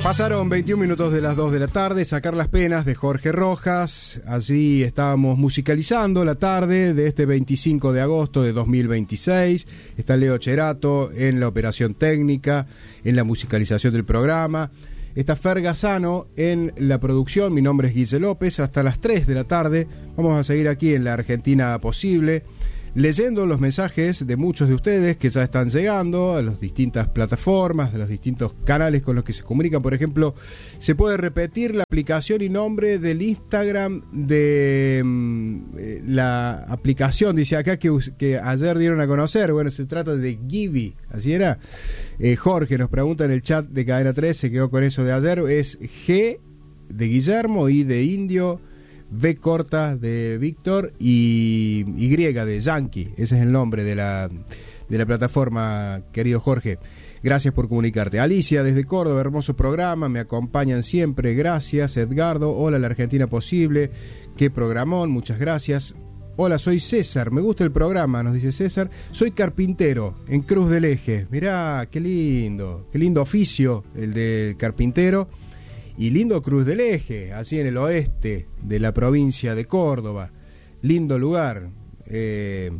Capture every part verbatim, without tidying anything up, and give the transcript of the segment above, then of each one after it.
Pasaron veintiún minutos de las dos de la tarde, Sacar las penas de Jorge Rojas. Allí estábamos musicalizando la tarde de este veinticinco de agosto de dos mil veintiséis. Está Leo Cherato en la operación técnica, en la musicalización del programa. Está Fer Gazzano en la producción. Mi nombre es Guille López. Hasta las tres de la tarde vamos a seguir aquí en La Argentina Posible, leyendo los mensajes de muchos de ustedes que ya están llegando a las distintas plataformas, de los distintos canales con los que se comunican. Por ejemplo, se puede repetir la aplicación y nombre del Instagram de eh, la aplicación, dice acá, que, que ayer dieron a conocer. Bueno, se trata de Gibby, así era. eh, Jorge nos pregunta en el chat de Cadena tres, se quedó con eso de ayer. Es G de Guillermo, I de Indio, V corta de Víctor y Y de Yankee. Ese es el nombre de la, de la plataforma, querido Jorge. Gracias por comunicarte. Alicia desde Córdoba, hermoso programa, me acompañan siempre, gracias. Edgardo, hola La Argentina Posible, qué programón, muchas gracias. Hola, soy César, me gusta el programa, nos dice César. Soy carpintero en Cruz del Eje. Mirá, qué lindo, qué lindo oficio el del carpintero. Y lindo Cruz del Eje, así en el oeste de la provincia de Córdoba. Lindo lugar. Eh,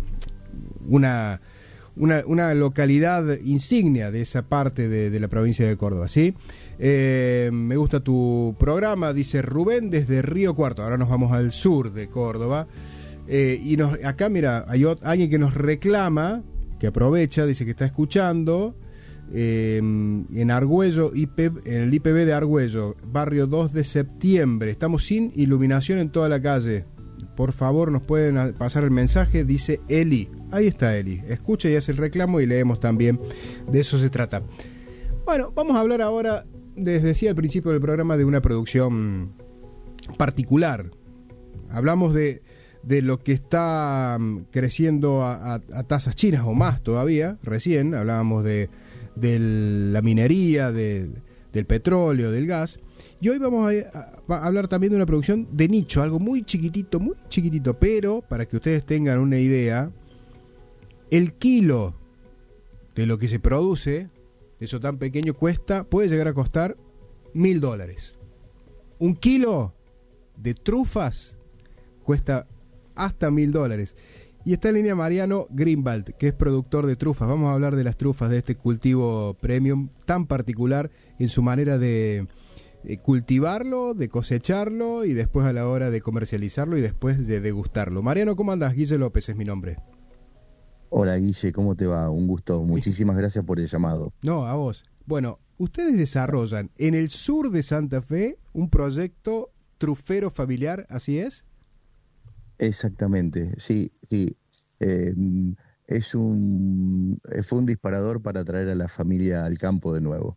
una, una, una localidad insignia de esa parte de, de la provincia de Córdoba, ¿sí? Eh, me gusta tu programa, dice Rubén desde Río Cuarto. Ahora nos vamos al sur de Córdoba. Eh, y nos, acá, mira, hay otro, alguien que nos reclama, que aprovecha, dice que está escuchando. Eh, en Argüello, I P, en el I P B de Argüello, barrio dos de septiembre, estamos sin iluminación en toda la calle. Por favor, nos pueden pasar el mensaje, dice Eli. Ahí está Eli, escucha y hace el reclamo y leemos también. De eso se trata. Bueno, vamos a hablar ahora, les decía al principio del programa, de una producción particular. Hablamos de, de lo que está creciendo a, a, a tasas chinas o más todavía. Recién hablábamos de de la minería, de, del petróleo, del gas. Y hoy vamos a, a, a hablar también de una producción de nicho, algo muy chiquitito, muy chiquitito, pero para que ustedes tengan una idea, el kilo de lo que se produce, eso tan pequeño, cuesta, puede llegar a costar mil dólares. Un kilo de trufas cuesta hasta mil dólares. Y está en línea Mariano Greenwald, que es productor de trufas. Vamos a hablar de las trufas, de este cultivo premium tan particular en su manera de, de cultivarlo, de cosecharlo y después a la hora de comercializarlo y después de degustarlo. Mariano, ¿cómo andás? Guille López es mi nombre. Hola Guille, ¿cómo te va? Un gusto. Muchísimas gracias por el llamado. No, a vos. Bueno, ustedes desarrollan en el sur de Santa Fe un proyecto trufero familiar, ¿así es? Exactamente, sí, sí. Eh, es un fue un disparador para traer a la familia al campo de nuevo.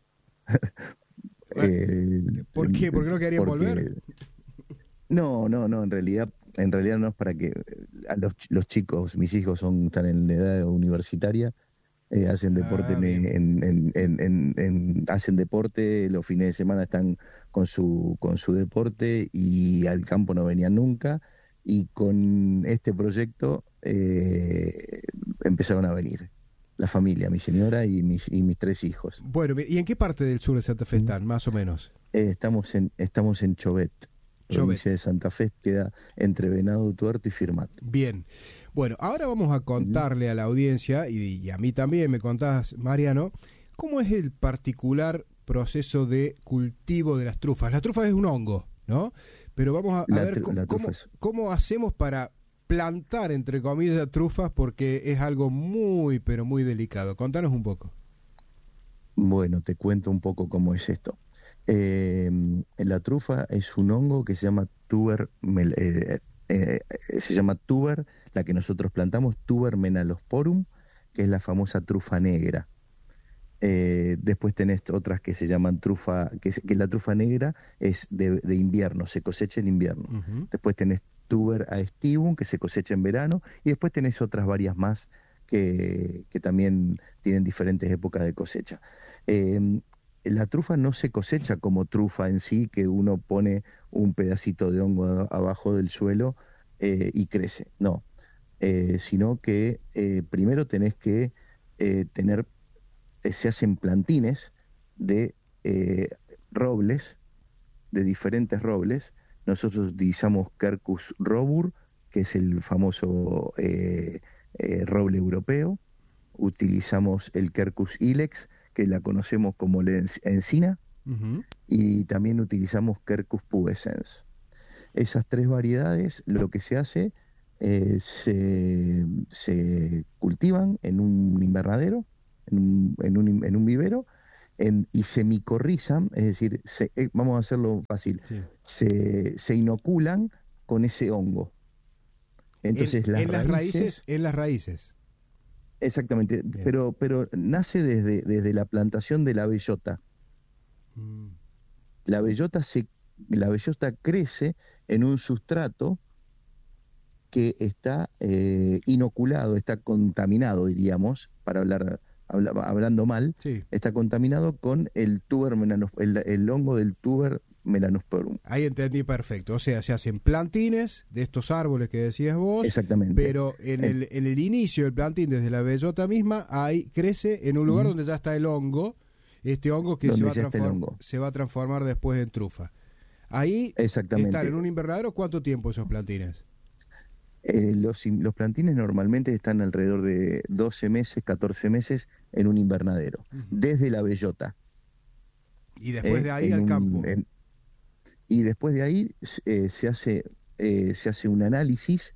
eh, ¿Por qué? ¿Por qué no querían porque, volver? No, no, no. En realidad, en realidad no es para que a los, los chicos, mis hijos son están en edad universitaria, eh, hacen deporte, ah, en, en, en, en, en, en, hacen deporte, los fines de semana están con su con su deporte y al campo no venían nunca. Y con este proyecto eh, empezaron a venir la familia, mi señora y mis y mis tres hijos. Bueno, ¿y en qué parte del sur de Santa Fe están, más o menos? Eh, estamos en estamos en Chobet, provincia de Santa Fe, queda entre Venado Tuerto y Firmat. Bien, bueno, ahora vamos a contarle a la audiencia, y, y a mí también me contás, Mariano, cómo es el particular proceso de cultivo de las trufas. La trufa es un hongo, ¿no? Pero vamos a, a la, ver cómo, cómo, cómo hacemos para plantar, entre comillas, trufas, porque es algo muy, pero muy delicado. Contanos un poco. Bueno, te cuento un poco cómo es esto. Eh, la trufa es un hongo que se llama tuber, eh, eh, se llama tuber, la que nosotros plantamos, tuber menalosporum, que es la famosa trufa negra. Eh, después tenés otras que se llaman trufa, que, es, que la trufa negra es de, de invierno, se cosecha en invierno. Uh-huh. Después tenés tuber aestivum, que se cosecha en verano, y después tenés otras varias más que, que también tienen diferentes épocas de cosecha. Eh, la trufa no se cosecha como trufa en sí, que uno pone un pedacito de hongo a, abajo del suelo eh, y crece, no. Eh, sino que eh, primero tenés que eh, tener se hacen plantines de eh, robles, de diferentes robles. Nosotros utilizamos Quercus robur, que es el famoso eh, eh, roble europeo. Utilizamos el Quercus ilex, que la conocemos como la encina, uh-huh. y también utilizamos Quercus pubescens. Esas tres variedades, lo que se hace, eh, se, se cultivan en un invernadero, en un, en un, en un vivero, en, y se micorrizan, es decir, se, eh, vamos a hacerlo fácil, sí. se, se inoculan con ese hongo. Entonces en, las, en raíces, las raíces, en las raíces. Exactamente, pero, pero nace desde, desde la plantación de la bellota. Mm. La bellota se, la bellota crece en un sustrato que está eh, inoculado, está contaminado, diríamos, para hablar habla, hablando mal, sí. está contaminado con el tuber melanos, el, el hongo del tuber melanosporum. Ahí entendí perfecto. O sea, se hacen plantines de estos árboles que decías vos. Exactamente. Pero en el, en el inicio del plantín, desde la bellota misma, ahí crece en un lugar mm. donde ya está el hongo. Este hongo que se va, transform- se va a transformar después en trufa. Ahí están en un invernadero. ¿Cuánto tiempo esos plantines? Eh, los, los plantines normalmente están alrededor de doce meses, catorce meses en un invernadero, uh-huh. desde la bellota. Y después eh, de ahí al un, campo. En, y después de ahí eh, se hace eh, se hace un análisis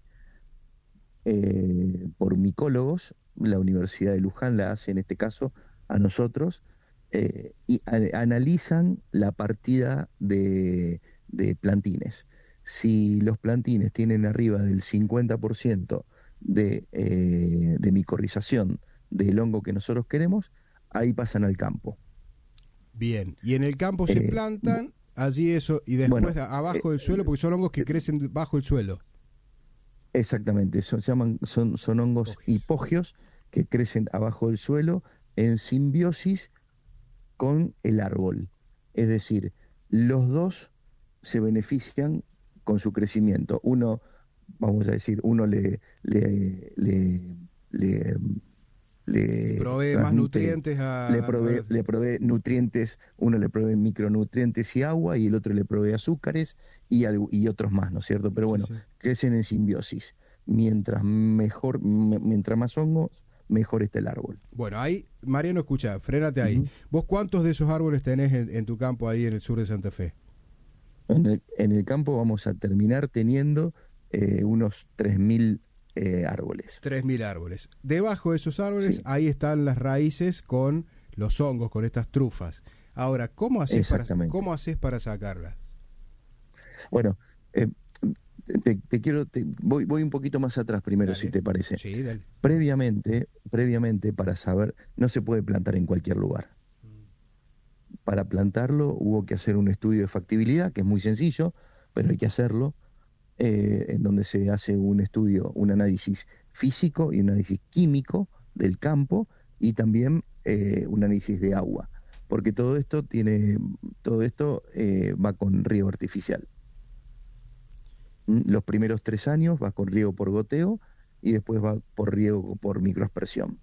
eh, por micólogos, la Universidad de Luján la hace en este caso a nosotros, eh, y a, analizan la partida de, de plantines. Si los plantines tienen arriba del cincuenta por ciento de, eh, de micorrización del hongo que nosotros queremos, ahí pasan al campo. Bien, y en el campo se eh, plantan allí eso, y después bueno, abajo eh, del suelo, porque son hongos que eh, crecen bajo el suelo. Exactamente, son, se llaman, son, son hongos hipogios. hipogios que crecen abajo del suelo en simbiosis con el árbol. Es decir, los dos se benefician con su crecimiento. Uno, vamos a decir, uno le le le le, le provee más nutrientes a, le provee, a... le provee nutrientes, uno le provee micronutrientes y agua, y el otro le provee azúcares y, y otros más, ¿no es cierto? Pero bueno, sí, sí. crecen en simbiosis. Mientras mejor, me, mientras más hongos, mejor está el árbol. Bueno, ahí, Mariano, escucha, frénate ahí. Uh-huh. ¿Vos cuántos de esos árboles tenés en, en tu campo ahí en el sur de Santa Fe? En el, en el campo vamos a terminar teniendo eh, unos tres mil eh, árboles. tres mil árboles. Debajo de esos árboles, sí. ahí están las raíces con los hongos, con estas trufas. Ahora, ¿cómo haces, para, ¿cómo haces para sacarlas? Bueno, eh, te, te quiero, te, voy, voy un poquito más atrás primero, dale. si te parece. Sí, dale. Previamente, previamente, para saber, no se puede plantar en cualquier lugar. Para plantarlo hubo que hacer un estudio de factibilidad, que es muy sencillo, pero hay que hacerlo, eh, en donde se hace un estudio, un análisis físico y un análisis químico del campo, y también eh, un análisis de agua, porque todo esto tiene, todo esto eh, va con riego artificial. Los primeros tres años va con riego por goteo y después va por riego por microaspersión.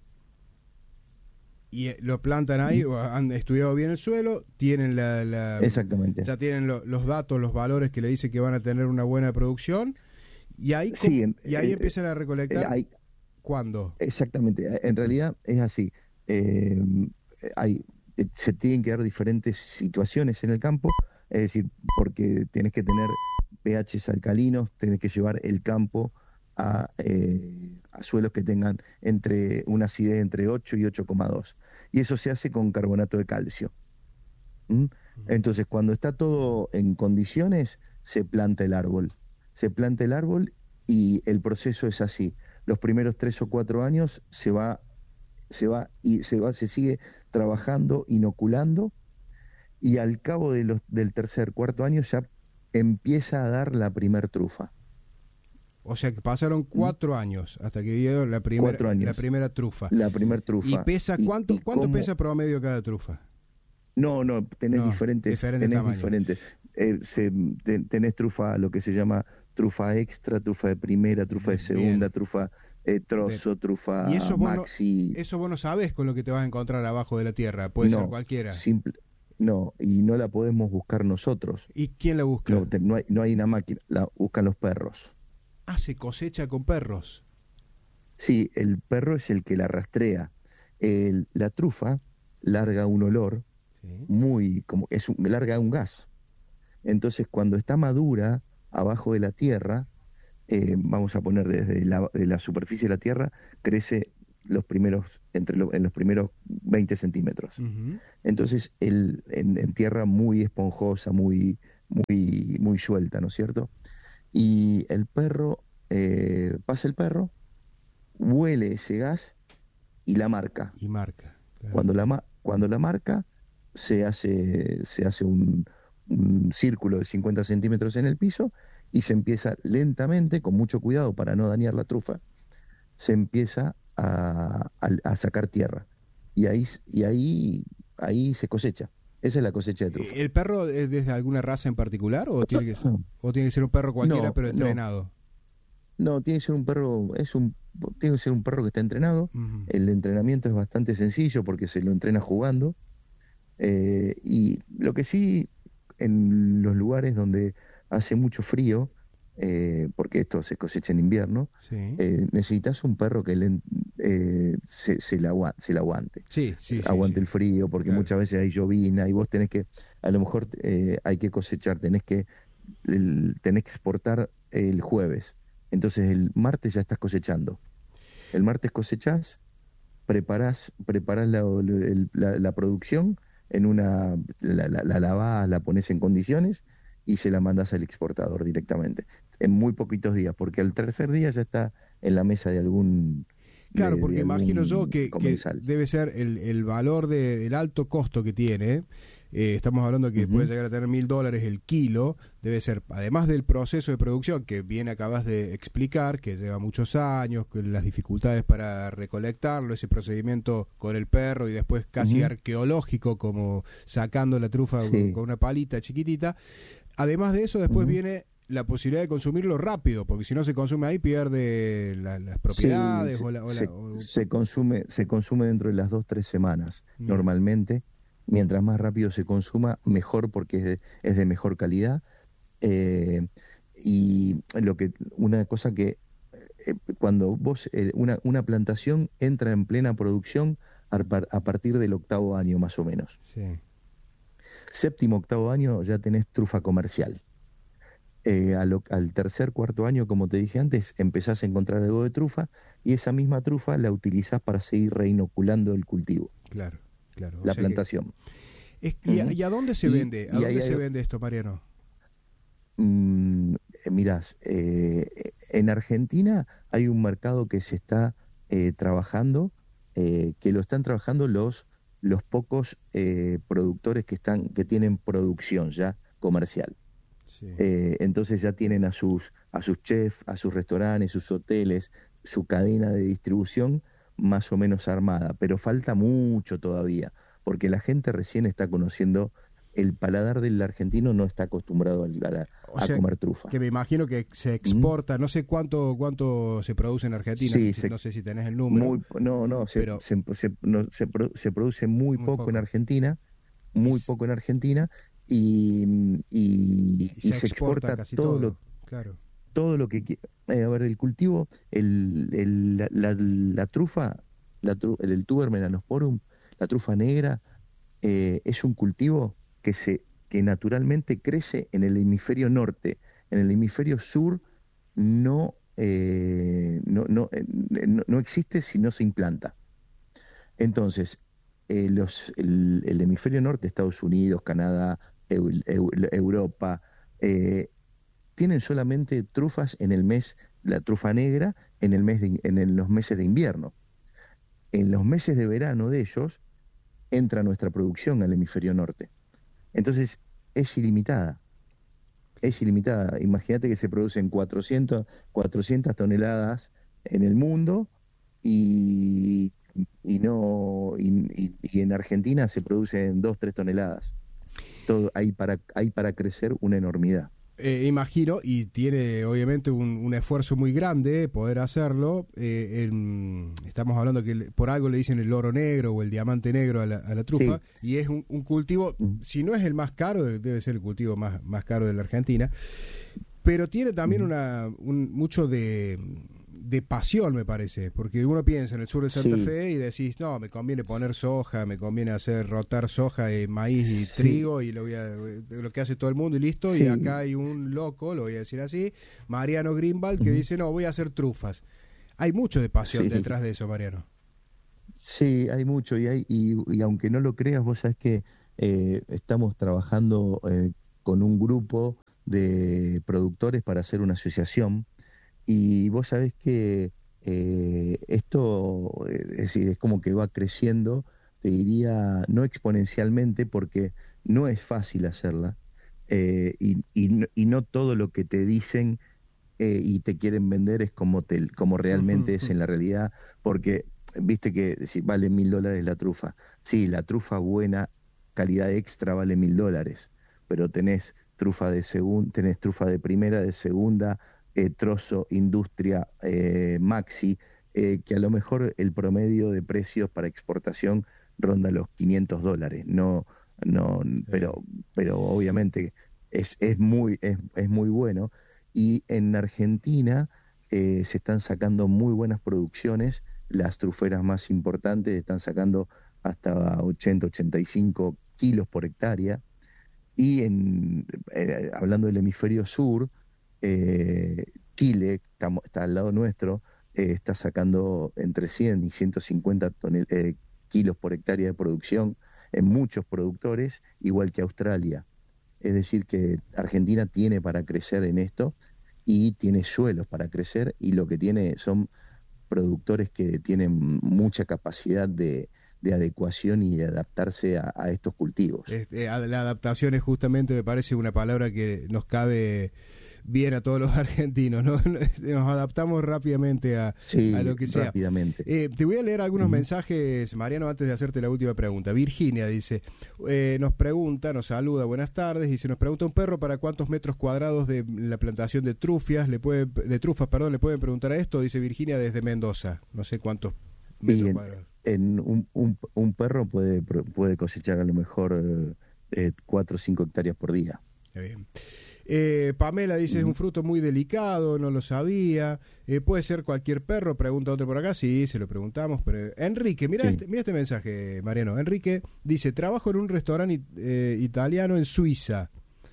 Y lo plantan ahí, o han estudiado bien el suelo, tienen la, la exactamente, ya tienen lo, los datos, los valores que le dicen que van a tener una buena producción, y ahí sí, en, y ahí eh, empiezan a recolectar. Eh, hay, ¿Cuándo? Exactamente, en realidad es así. Eh, hay, se tienen que dar diferentes situaciones en el campo, es decir, porque tenés que tener pHs alcalinos, tenés que llevar el campo a, eh, a suelos que tengan entre una acidez entre ocho y ocho coma dos, y eso se hace con carbonato de calcio. ¿Mm? Entonces, cuando está todo en condiciones, se planta el árbol se planta el árbol y el proceso es así. Los primeros tres o cuatro años se va se va y se va se sigue trabajando, inoculando, y al cabo de los, del tercer cuarto año ya empieza a dar la primer trufa. O sea que pasaron cuatro años hasta que dio la primera, la primera trufa. La primera trufa. ¿Y pesa cuánto, y, y cuánto cómo... pesa promedio cada trufa? No, no, tenés no, diferentes, diferente tenés tamaño. diferentes. Eh, se, ten, tenés trufa, lo que se llama trufa extra, trufa de primera, trufa de segunda, Bien. trufa eh, trozo, Bien. trufa ¿Y eso maxi. Vos no, eso vos no sabés con lo que te vas a encontrar abajo de la tierra, puede no, ser cualquiera. Simple, No, y no la podemos buscar nosotros. ¿Y quién la busca? No, te- no hay, no hay una máquina, la buscan los perros. Ah, se cosecha con perros. Sí, el perro es el que la rastrea. El- la trufa larga un olor Sí. muy, como es un, larga un gas. Entonces, cuando está madura abajo de la tierra, eh, vamos a poner desde la, de la superficie de la tierra, crece los primeros, entre lo- en los primeros veinte centímetros. Ujú. Entonces, el, en, en tierra muy esponjosa, muy, muy, muy suelta, ¿no es cierto? Y el perro, eh, pasa el perro, huele ese gas y la marca. Y marca. Claro. Cuando la, ma- cuando la marca, se hace, se hace un, un círculo de cincuenta centímetros en el piso y se empieza lentamente, con mucho cuidado para no dañar la trufa, se empieza a, a- a sacar tierra. Y ahí, y ahí, ahí se cosecha. Esa es la cosecha de trufa. ¿El perro es desde alguna raza en particular o tiene que, o tiene que ser un perro cualquiera No, pero no, entrenado? no, tiene que ser un perro, es un, tiene que ser un perro que está entrenado. Ujú. El entrenamiento es bastante sencillo porque se lo entrena jugando. Eh, y lo que sí, en los lugares donde hace mucho frío, eh, porque esto se cosecha en invierno, Sí. eh, necesitas un perro que le, eh, se, se, la, agua- se la aguante. Sí, sí, sí, Aguante sí. el frío, porque Claro. muchas veces hay llovina y vos tenés que, a lo mejor eh, hay que cosechar, tenés que, el- tenés que exportar el jueves. Entonces el martes ya estás cosechando. El martes cosechás, preparás, preparás la, el- la- la producción en una, la, la, la lavás, la pones en condiciones y se la mandás al exportador directamente, en muy poquitos días, porque al tercer día ya está en la mesa de algún, Claro, de, porque de imagino yo algún que, que comensal. debe ser el, el valor de- del alto costo que tiene. Eh, estamos hablando que Ujú. puede llegar a tener mil dólares el kilo. Debe ser, además del proceso de producción que bien acabas de explicar, que lleva muchos años, que las dificultades para recolectarlo, ese procedimiento con el perro y después casi Ujú. arqueológico, como sacando la trufa Sí. con una palita chiquitita. Además de eso, después Ujú. viene la posibilidad de consumirlo rápido, porque si no se consume ahí pierde la- las Sí, propiedades se, o la... O la- se, o- se consume, se consume dentro de las dos, tres semanas, Mira. normalmente. Mientras más rápido se consuma, mejor porque es de, es de mejor calidad. Eh, y lo que, una cosa que eh, cuando vos, eh, una, una plantación entra en plena producción a, par- a partir del octavo año más o menos. Sí. Séptimo, octavo año ya tenés trufa comercial. Eh, a lo- al tercer, cuarto año, como te dije antes, empezás a encontrar algo de trufa y esa misma trufa la utilizás para seguir reinoculando el cultivo, Claro, claro. O la sea que plantación. es- y, a, Ujú. y a dónde se Y, vende? ¿A y ahí dónde se hay, vende esto, Mariano? mm, eh, mirás, eh, en Argentina hay un mercado que se está eh, trabajando, eh, que lo están trabajando los, los pocos eh, productores que están, que tienen producción ya comercial. Sí. Eh, entonces ya tienen a sus, a sus chefs, a sus restaurantes, sus hoteles, su cadena de distribución más o menos armada, pero falta mucho todavía, porque la gente recién está conociendo, el paladar del argentino no está acostumbrado a, a- O a sea, comer trufa. que me imagino que se ¿Mm? exporta, no sé cuánto cuánto se produce en Argentina, Sí, si- se, no sé si tenés el número, muy, no, no, se, pero se, se- no, se pro- se produce muy muy poco en poco. Argentina, Y, muy s- poco en Argentina, y, y, y y se se exporta exporta casi todo todo, lo claro. todo lo que qui- eh, a ver, el cultivo, el, el- la, la- la trufa, la tru- el, el tuber melanosporum, la trufa negra, eh, es un cultivo que se que naturalmente crece en el hemisferio norte. En el hemisferio sur no, eh, no, no, eh, no, no existe si no se implanta. Entonces, eh, los, el, el hemisferio norte, Estados Unidos, Canadá, Eu- Eu- Europa, eh, tienen solamente trufas en el mes, la trufa negra, en el mes de- en el- los meses de invierno. En los meses de verano de ellos entra nuestra producción al hemisferio norte. Entonces es ilimitada, es ilimitada. Imagínate que se producen cuatrocientas, cuatrocientas toneladas en el mundo y, y no y, y- y en Argentina se producen dos, tres toneladas. Todo hay para hay para crecer una enormidad. Eh, imagino, y tiene obviamente un, un esfuerzo muy grande poder hacerlo. Eh, en, estamos hablando que por algo le dicen el oro negro o el diamante negro a la, a la trufa, sí. Y es un, un cultivo, mm. si no es el más caro, debe ser el cultivo más, más caro de la Argentina, pero tiene también mm. una un, mucho de... de pasión, me parece, porque uno piensa en el sur de Santa sí. Fe y decís, no, me conviene poner soja, me conviene hacer rotar soja, y maíz y sí. trigo, y lo, voy a, lo que hace todo el mundo y listo, sí. y acá hay un loco, lo voy a decir así, Mariano Greenwald, que uh-huh. dice, no, voy a hacer trufas. Hay mucho de pasión sí. detrás de eso, Mariano. Sí, hay mucho, y, hay, y, y aunque no lo creas, vos sabés que eh, estamos trabajando eh, con un grupo de productores para hacer una asociación. Y vos sabés que eh, esto, es decir, es como que va creciendo, te diría, no exponencialmente, porque no es fácil hacerla, eh, y, y, y no todo lo que te dicen eh, y te quieren vender es como, te, como realmente uh-huh. es en la realidad, porque viste que si vale mil dólares la trufa, sí, la trufa buena, calidad extra vale mil dólares, pero tenés trufa de segun, tenés trufa de primera, de segunda, Eh, trozo, industria, eh, maxi, eh, que a lo mejor el promedio de precios para exportación ronda los quinientos dólares, no, no, pero, pero obviamente es, es muy, es, es muy bueno. Y en Argentina eh, se están sacando muy buenas producciones, las truferas más importantes están sacando hasta ochenta, ochenta y cinco kilos por hectárea, y en, eh, hablando del hemisferio sur, Eh, Chile, está, está al lado nuestro, eh, está sacando entre cien y ciento cincuenta tonel, eh, kilos por hectárea de producción en muchos productores, igual que Australia. Es decir, que Argentina tiene para crecer en esto y tiene suelos para crecer, y lo que tiene son productores que tienen mucha capacidad de, de adecuación y de adaptarse a, a estos cultivos. Este, la adaptación es justamente, me parece, una palabra que nos cabe bien a todos los argentinos, ¿no? Nos adaptamos rápidamente a, sí, a lo que sea. rápidamente. Eh, te voy a leer algunos uh-huh. mensajes, Mariano, antes de hacerte la última pregunta. Virginia dice, eh, nos pregunta, nos saluda, buenas tardes, dice, nos pregunta un perro para cuántos metros cuadrados de la plantación de trufias, le puede, de trufas, perdón, le pueden preguntar a esto, dice Virginia desde Mendoza, no sé cuántos metros en, cuadrados. En un, un, un perro puede, puede cosechar a lo mejor eh, cuatro o cinco hectáreas por día. Está bien. Eh, Pamela dice, es un fruto muy delicado, no lo sabía. Eh, ¿Puede ser cualquier perro? Pregunta otro por acá. Sí, se lo preguntamos. Pero Enrique, mira, sí. este, mira este mensaje, Mariano. Enrique dice, trabajo en un restaurante eh, italiano en Suiza.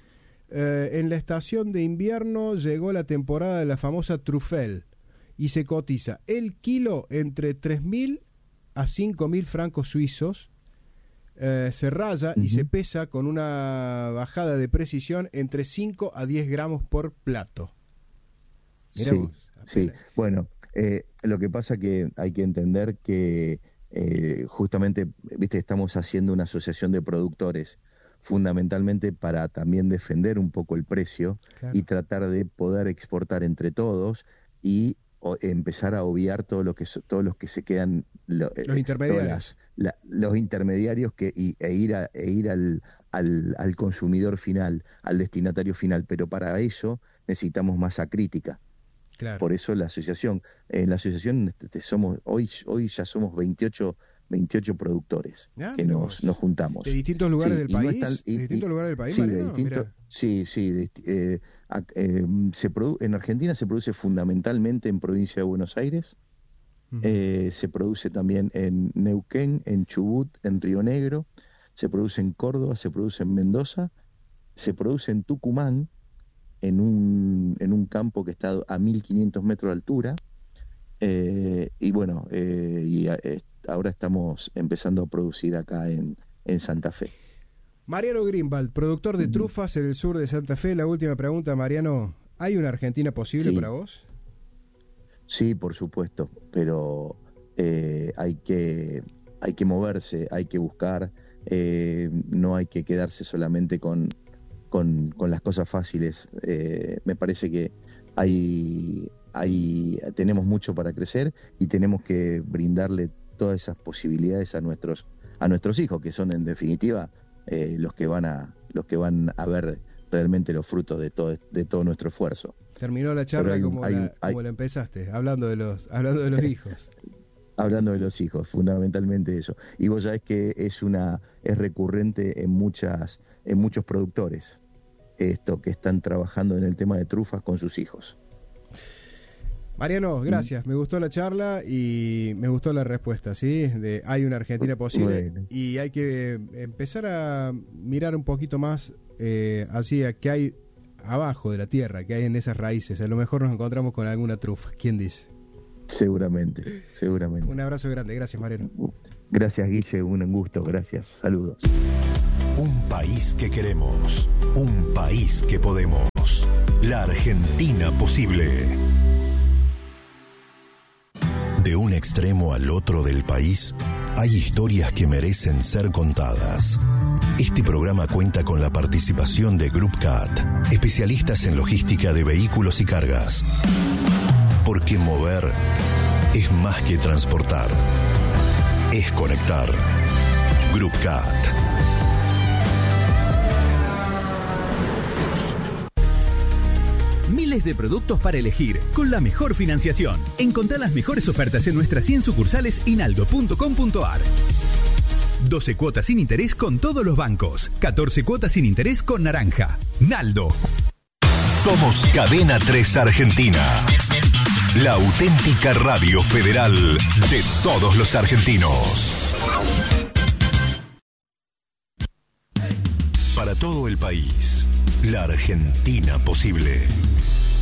Eh, en la estación de invierno llegó la temporada de la famosa truffel y se cotiza el kilo entre tres mil a cinco mil francos suizos. Eh, se raya uh-huh. y se pesa con una bajada de precisión entre cinco a diez gramos por plato. Mirá sí, vos, sí. Bueno, eh, lo que pasa que hay que entender que eh, justamente, viste, estamos haciendo una asociación de productores fundamentalmente para también defender un poco el precio, claro, y tratar de poder exportar entre todos y o, empezar a obviar todo lo que todos los que se quedan lo, los intermediarios las, la, los intermediarios que y, e ir a, e ir al, al al consumidor final, al destinatario final, pero para eso necesitamos masa crítica. Claro. Por eso la asociación en la asociación somos hoy hoy ya somos veintiocho productores ah, que nos, nos juntamos. ¿De distintos lugares sí, del país? No tan, y, ¿De distintos y, lugares del país, sí, Mariano? de distinto, sí, sí. De, eh, eh, se produ- en Argentina se produce fundamentalmente en provincia de Buenos Aires. Uh-huh. Eh, se produce también en Neuquén, en Chubut, en Río Negro. Se produce en Córdoba, se produce en Mendoza. Se produce en Tucumán, en un, en un campo que está a mil quinientos metros de altura. Eh, y bueno, eh, y eh, ahora estamos empezando a producir acá en, en Santa Fe. Mariano Greenwald, productor de trufas en el sur de Santa Fe. La última pregunta, Mariano, ¿hay una Argentina posible sí. para vos? Sí, por supuesto, pero eh, hay que hay que moverse, hay que buscar, eh, no hay que quedarse solamente con, con, con las cosas fáciles. Eh, me parece que hay... Ahí tenemos mucho para crecer y tenemos que brindarle todas esas posibilidades a nuestros a nuestros hijos, que son en definitiva eh, los que van a los que van a ver realmente los frutos de todo, de todo nuestro esfuerzo. Terminó la charla hay, como, hay, la, hay, como la empezaste, hablando de los, hablando de los hijos. Hablando de los hijos, fundamentalmente eso. Y vos sabés que es una es recurrente en muchas en muchos productores esto, que están trabajando en el tema de trufas con sus hijos. Mariano, gracias. Me gustó la charla y me gustó la respuesta, ¿sí? De hay una Argentina posible, bueno, y hay que empezar a mirar un poquito más eh, así a qué hay abajo de la tierra, qué hay en esas raíces. A lo mejor nos encontramos con alguna trufa. ¿Quién dice? Seguramente, seguramente. Un abrazo grande. Gracias, Mariano. Gracias, Guille. Un gusto. Gracias. Saludos. Un país que queremos. Un país que podemos. La Argentina posible. De un extremo al otro del país, hay historias que merecen ser contadas. Este programa cuenta con la participación de Group Cat, especialistas en logística de vehículos y cargas. Porque mover es más que transportar. Es conectar. Group Cat. Miles de productos para elegir, con la mejor financiación. Encontrá las mejores ofertas en nuestras cien sucursales y naldo punto com punto a r. doce cuotas sin interés con todos los bancos. catorce cuotas sin interés con Naranja. Naldo. Somos Cadena tres Argentina. La auténtica radio federal de todos los argentinos. Para todo el país, la Argentina posible.